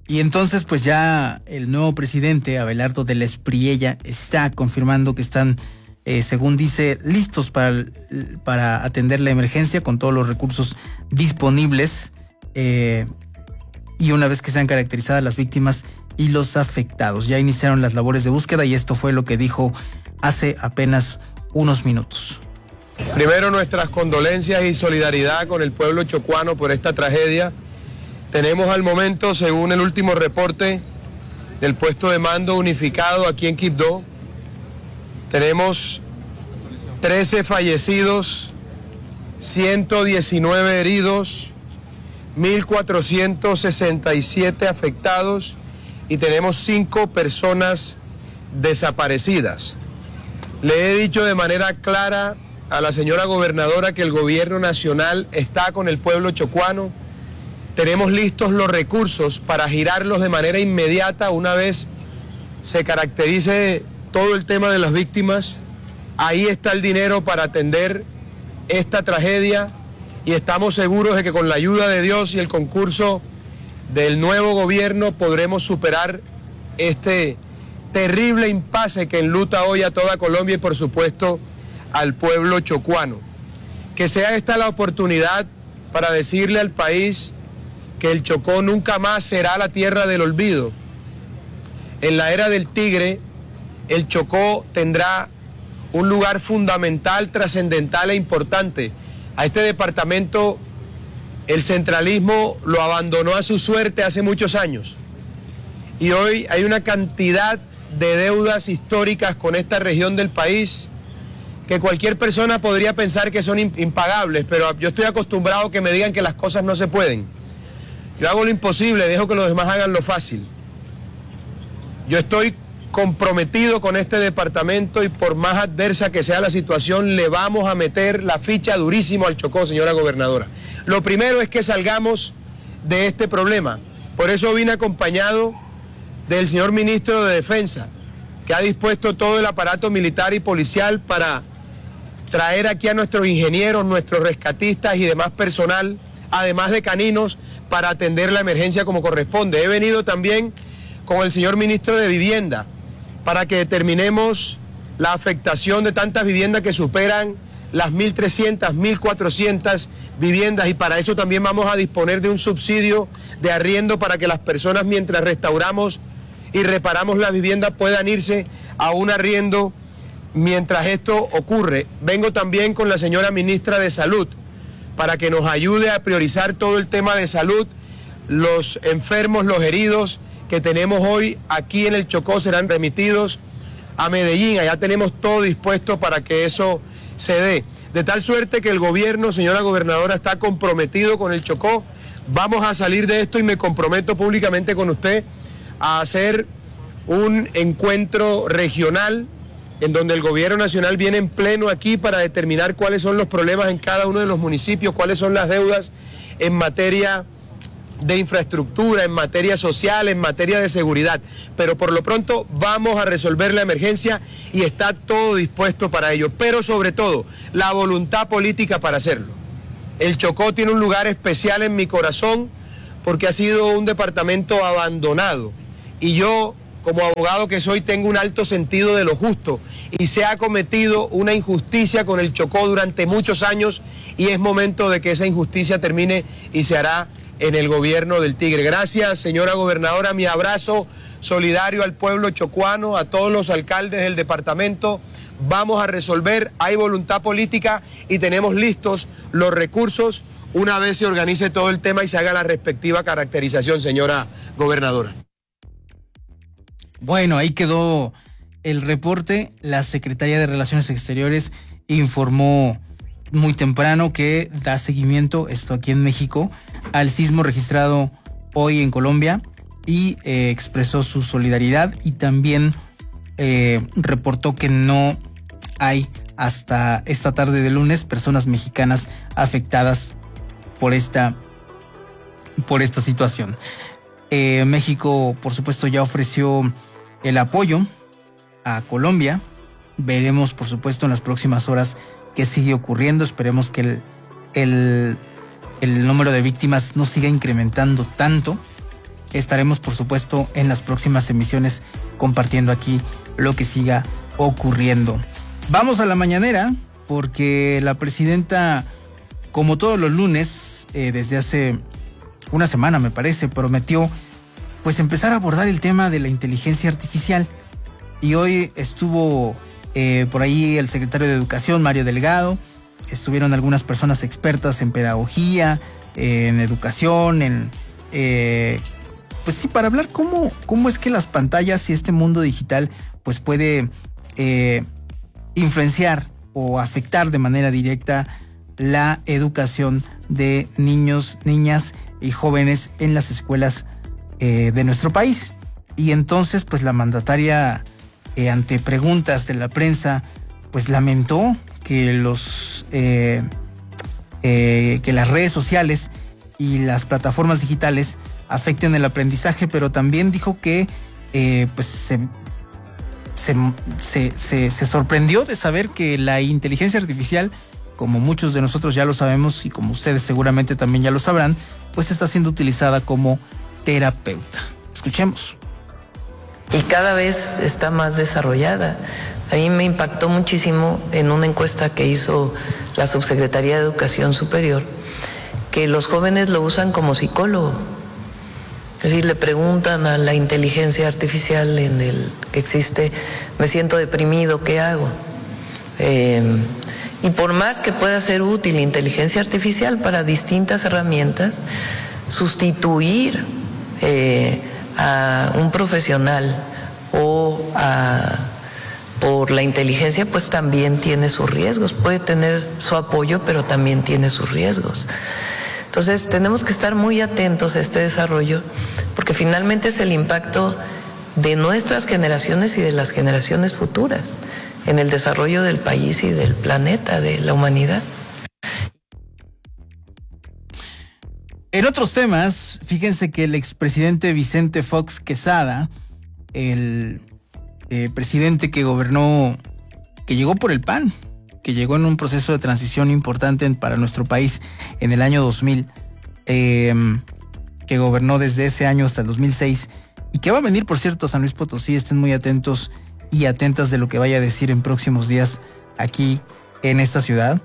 Y entonces pues ya el nuevo presidente, Abelardo de la Espriella, está confirmando que están, según dice, listos para atender la emergencia con todos los recursos disponibles, y una vez que sean caracterizadas las víctimas y los afectados. Ya iniciaron las labores de búsqueda y esto fue lo que dijo hace apenas unos minutos. Primero, nuestras condolencias y solidaridad con el pueblo chocuano por esta tragedia. Tenemos al momento, según el último reporte del puesto de mando unificado aquí en Quibdó, tenemos 13 fallecidos, 119 heridos, 1.467 afectados y tenemos 5 personas desaparecidas. Le he dicho de manera clara a la señora gobernadora que el gobierno nacional está con el pueblo chocuano. Tenemos listos los recursos para girarlos de manera inmediata una vez se caracterice todo el tema de las víctimas. Ahí está el dinero para atender esta tragedia y estamos seguros de que con la ayuda de Dios y el concurso del nuevo gobierno podremos superar este terrible impasse que enluta hoy a toda Colombia y por supuesto al pueblo chocuano. Que sea esta la oportunidad para decirle al país que el Chocó nunca más será la tierra del olvido. En la era del Tigre, el Chocó tendrá un lugar fundamental, trascendental e importante. A este departamento el centralismo lo abandonó a su suerte hace muchos años. Y hoy hay una cantidad de deudas históricas con esta región del país que cualquier persona podría pensar que son impagables, pero yo estoy acostumbrado a que me digan que las cosas no se pueden. Yo hago lo imposible, dejo que los demás hagan lo fácil. Yo estoy comprometido con este departamento y por más adversa que sea la situación, le vamos a meter la ficha durísimo al Chocó, señora gobernadora. Lo primero es que salgamos de este problema. Por eso vine acompañado del señor ministro de Defensa, que ha dispuesto todo el aparato militar y policial para traer aquí a nuestros ingenieros, nuestros rescatistas y demás personal, además de caninos, para atender la emergencia como corresponde. He venido también con el señor ministro de Vivienda para que determinemos la afectación de tantas viviendas que superan las 1.300, 1.400 viviendas y para eso también vamos a disponer de un subsidio de arriendo para que las personas mientras restauramos y reparamos las viviendas puedan irse a un arriendo mientras esto ocurre. Vengo también con la señora ministra de Salud para que nos ayude a priorizar todo el tema de salud. Los enfermos, los heridos que tenemos hoy aquí en el Chocó serán remitidos a Medellín. Allá tenemos todo dispuesto para que eso se dé. De tal suerte que el gobierno, señora gobernadora, está comprometido con el Chocó. Vamos a salir de esto y me comprometo públicamente con usted a hacer un encuentro regional en donde el gobierno nacional viene en pleno aquí para determinar cuáles son los problemas en cada uno de los municipios, cuáles son las deudas en materia de infraestructura, en materia social, en materia de seguridad. Pero por lo pronto vamos a resolver la emergencia y está todo dispuesto para ello. Pero sobre todo, la voluntad política para hacerlo. El Chocó tiene un lugar especial en mi corazón porque ha sido un departamento abandonado. Y yo, como abogado que soy, tengo un alto sentido de lo justo y se ha cometido una injusticia con el Chocó durante muchos años y es momento de que esa injusticia termine y se hará en el gobierno del Tigre. Gracias, señora gobernadora, mi abrazo solidario al pueblo chocuano, a todos los alcaldes del departamento. Vamos a resolver, hay voluntad política y tenemos listos los recursos una vez se organice todo el tema y se haga la respectiva caracterización, señora gobernadora. Bueno, ahí quedó el reporte. La Secretaría de Relaciones Exteriores informó muy temprano que da seguimiento, esto aquí en México, al sismo registrado hoy en Colombia y expresó su solidaridad y también reportó que no hay hasta esta tarde de lunes personas mexicanas afectadas por esta situación. México, por supuesto, ya ofreció el apoyo a Colombia. Veremos, por supuesto, en las próximas horas qué sigue ocurriendo. Esperemos que el número de víctimas no siga incrementando tanto estaremos, por supuesto, en las próximas emisiones compartiendo aquí lo que siga ocurriendo. Vamos a la mañanera, porque la presidenta, como todos los lunes, desde hace una semana me parece, prometió pues empezar a abordar el tema de la inteligencia artificial. Y hoy estuvo por ahí el secretario de Educación, Mario Delgado, estuvieron algunas personas expertas en pedagogía, en educación, pues sí, para hablar cómo es que las pantallas y este mundo digital pues puede influenciar o afectar de manera directa la educación de niños, niñas y jóvenes en las escuelas de nuestro país. Y entonces pues la mandataria, ante preguntas de la prensa, pues lamentó que que las redes sociales y las plataformas digitales afecten el aprendizaje, pero también dijo que pues se sorprendió de saber que la inteligencia artificial, como muchos de nosotros ya lo sabemos y como ustedes seguramente también ya lo sabrán, pues está siendo utilizada como terapeuta. Escuchemos. Y cada vez está más desarrollada. A mí me impactó muchísimo en una encuesta que hizo la Subsecretaría de Educación Superior, que los jóvenes lo usan como psicólogo. Es decir, le preguntan a la inteligencia artificial en el que existe, me siento deprimido, ¿qué hago? Y por más que pueda ser útil la inteligencia artificial para distintas herramientas, sustituir a un profesional por la inteligencia, pues también tiene sus riesgos. Puede tener su apoyo, pero también tiene sus riesgos. Entonces tenemos que estar muy atentos a este desarrollo, porque finalmente es el impacto de nuestras generaciones y de las generaciones futuras en el desarrollo del país y del planeta, de la humanidad. En otros temas, fíjense que el expresidente Vicente Fox Quesada, el presidente que gobernó, que llegó por el PAN, que llegó en un proceso de transición importante para nuestro país en el año 2000, que gobernó desde ese año hasta el 2006, y que va a venir, por cierto, a San Luis Potosí. Estén muy atentos y atentas de lo que vaya a decir en próximos días aquí en esta ciudad.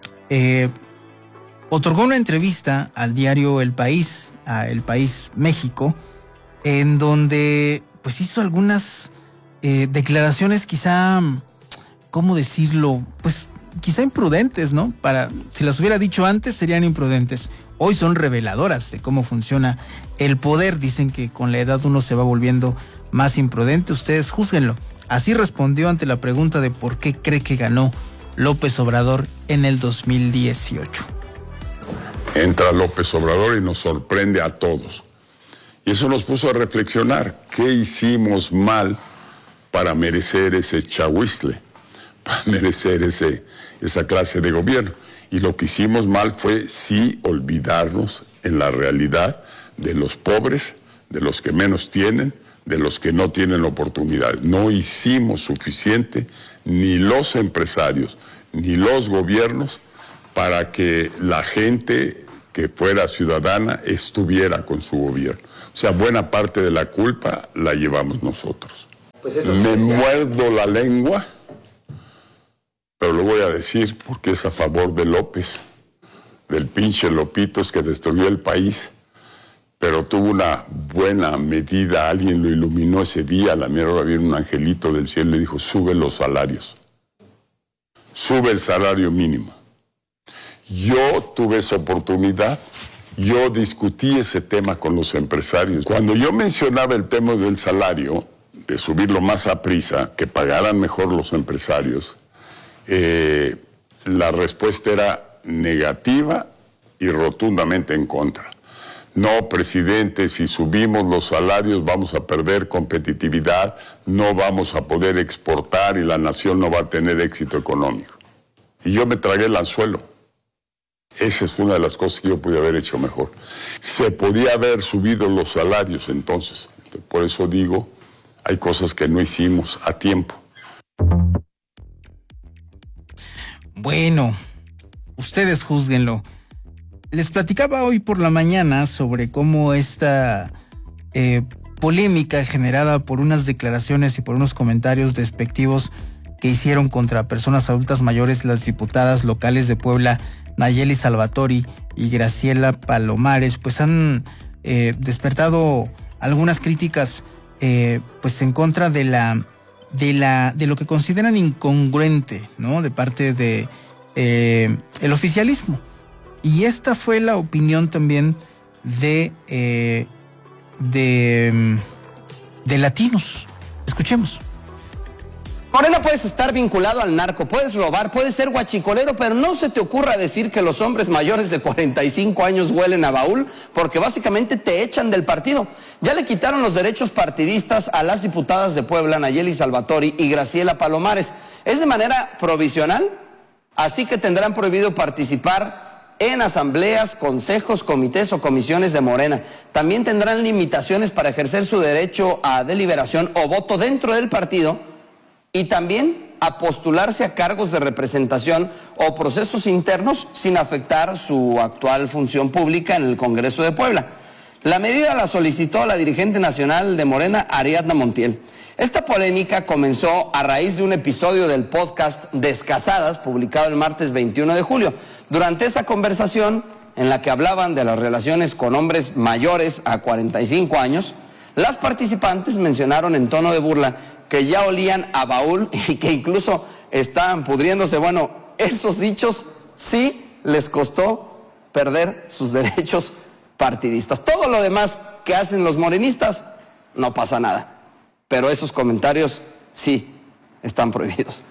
Otorgó una entrevista al diario El País, a El País México, en donde pues hizo algunas declaraciones quizá, ¿cómo decirlo? Pues quizá imprudentes, ¿no? Si las hubiera dicho antes serían imprudentes. Hoy son reveladoras de cómo funciona el poder. Dicen que con la edad uno se va volviendo más imprudente. Ustedes júzguenlo. Así respondió ante la pregunta de por qué cree que ganó López Obrador en el 2018. Entra López Obrador y nos sorprende a todos. Y eso nos puso a reflexionar. ¿Qué hicimos mal para merecer ese chahuizle? Para merecer esa clase de gobierno? Y lo que hicimos mal fue sí olvidarnos en la realidad de los pobres, de los que menos tienen, de los que no tienen oportunidades. No hicimos suficiente, ni los empresarios, ni los gobiernos, para que la gente que fuera ciudadana estuviera con su gobierno. O sea, buena parte de la culpa la llevamos nosotros. Me muerdo la lengua, pero lo voy a decir porque es a favor de López, del pinche Lopitos que destruyó el país, pero tuvo una buena medida. Alguien lo iluminó ese día. A la mera hora vino un angelito del cielo y le dijo: sube los salarios, sube el salario mínimo. Yo tuve esa oportunidad, yo discutí ese tema con los empresarios. Cuando yo mencionaba el tema del salario, de subirlo más a prisa, que pagaran mejor los empresarios, la respuesta era negativa y rotundamente en contra. No, presidente, si subimos los salarios vamos a perder competitividad, no vamos a poder exportar y la nación no va a tener éxito económico. Y yo me tragué el anzuelo. Esa es una de las cosas que yo pude haber hecho mejor. Se podía haber subido los salarios entonces. Por eso digo, hay cosas que no hicimos a tiempo. Bueno, ustedes júzguenlo. Les platicaba hoy por la mañana sobre cómo esta polémica generada por unas declaraciones y por unos comentarios despectivos que hicieron contra personas adultas mayores las diputadas locales de Puebla, Nayeli Salvatori y Graciela Palomares, pues han despertado algunas críticas pues en contra de lo que consideran incongruente, ¿no? De parte de el oficialismo. Y esta fue la opinión también de Latinos. Escuchemos. Morena, puedes estar vinculado al narco, puedes robar, puedes ser guachicolero, pero no se te ocurra decir que los hombres mayores de 45 años huelen a baúl, porque básicamente te echan del partido. Ya le quitaron los derechos partidistas a las diputadas de Puebla, Nayeli Salvatori y Graciela Palomares. Es de manera provisional, así que tendrán prohibido participar en asambleas, consejos, comités o comisiones de Morena. También tendrán limitaciones para ejercer su derecho a deliberación o voto dentro del partido, y también a postularse a cargos de representación o procesos internos sin afectar su actual función pública en el Congreso de Puebla. La medida la solicitó la dirigente nacional de Morena, Ariadna Montiel. Esta polémica comenzó a raíz de un episodio del podcast Descasadas, publicado el martes 21 de julio. Durante esa conversación, en la que hablaban de las relaciones con hombres mayores a 45 años, las participantes mencionaron en tono de burla que ya olían a baúl y que incluso estaban pudriéndose. Bueno, esos dichos sí les costó perder sus derechos partidistas. Todo lo demás que hacen los morenistas, no pasa nada. Pero esos comentarios sí están prohibidos.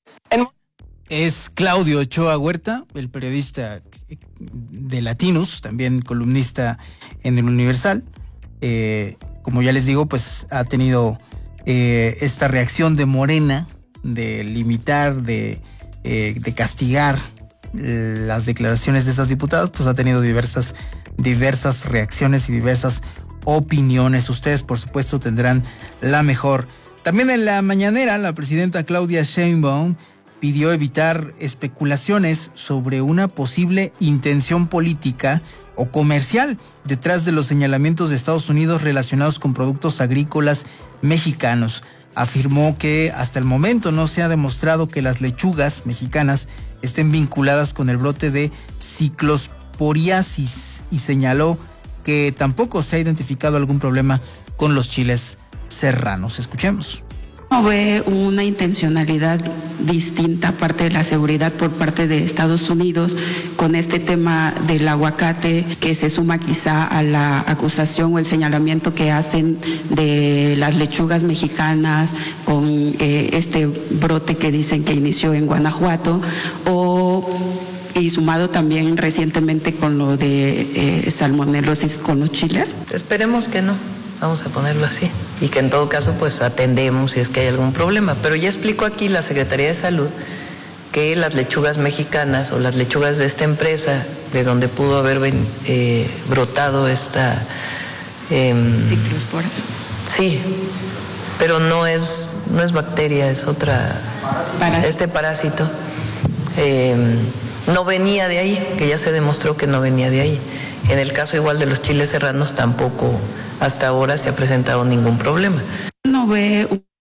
Es Claudio Ochoa Huerta, el periodista de Latinos, también columnista en el Universal. Como ya les digo, pues ha tenido esta reacción de Morena de limitar, de castigar las declaraciones de esas diputadas, pues ha tenido diversas reacciones y diversas opiniones. Ustedes, por supuesto, tendrán la mejor. También en la mañanera, la presidenta Claudia Sheinbaum pidió evitar especulaciones sobre una posible intención política o comercial detrás de los señalamientos de Estados Unidos relacionados con productos agrícolas mexicanos. Afirmó que hasta el momento no se ha demostrado que las lechugas mexicanas estén vinculadas con el brote de ciclosporiasis y señaló que tampoco se ha identificado algún problema con los chiles serranos. Escuchemos. ¿No ve una intencionalidad distinta, aparte de la seguridad por parte de Estados Unidos, con este tema del aguacate, que se suma quizá a la acusación o el señalamiento que hacen de las lechugas mexicanas con este brote que dicen que inició en Guanajuato, y sumado también recientemente con lo de salmonelosis con los chiles? Esperemos que no. Vamos a ponerlo así, y que en todo caso pues atendemos si es que hay algún problema. Pero ya explicó aquí la Secretaría de Salud que las lechugas mexicanas o las lechugas de esta empresa, de donde pudo haber brotado esta Ciclospora. Sí, pero no es bacteria, es otra Parásito. Este parásito no venía de ahí, que ya se demostró que no venía de ahí. En el caso igual de los chiles serranos tampoco hasta ahora se ha presentado ningún problema. ¿No ve